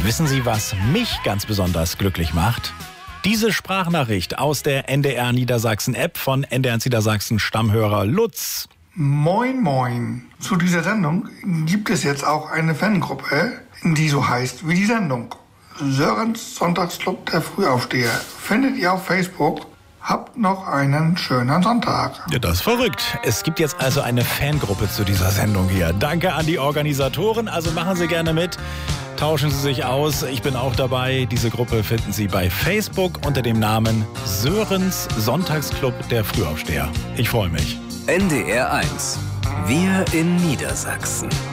Wissen Sie, was mich ganz besonders glücklich macht? Diese Sprachnachricht aus der NDR Niedersachsen App von NDR Niedersachsen Stammhörer Lutz. Moin moin. Zu dieser Sendung gibt es jetzt auch eine Fangruppe, die so heißt wie die Sendung. Sörens Sonntagsclub der Frühaufsteher. Findet ihr auf Facebook. Habt noch einen schönen Sonntag. Ja, das ist verrückt. Es gibt jetzt also eine Fangruppe zu dieser Sendung hier. Danke an die Organisatoren. Also machen Sie gerne mit. Tauschen Sie sich aus. Ich bin auch dabei. Diese Gruppe finden Sie bei Facebook unter dem Namen Sörens Sonntagsclub der Frühaufsteher. Ich freue mich. NDR 1. Wir in Niedersachsen.